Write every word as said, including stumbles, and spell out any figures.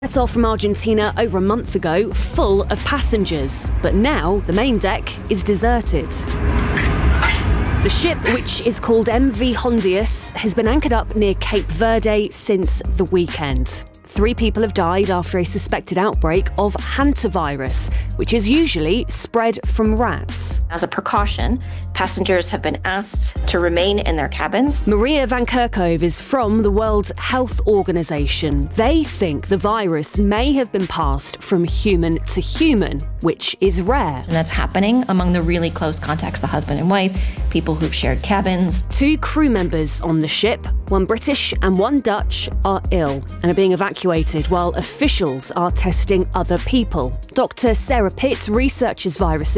Set off from Argentina over a month ago, full of passengers. But now the main deck is deserted. The ship, which is called M V Hondius, has been anchored up near Cape Verde since the weekend. Three people have died after a suspected outbreak of hantavirus, which is usually spread from rats. As a precaution, passengers have been asked to remain in their cabins. Maria Van Kerkhove is from the World Health Organization. They think the virus may have been passed from human to human, which is rare. And that's happening among the really close contacts, the husband and wife, people who've shared cabins. Two crew members on the ship, one British and one Dutch, are ill and are being evacuated while officials are testing other people. Doctor Sarah Pitt researches viruses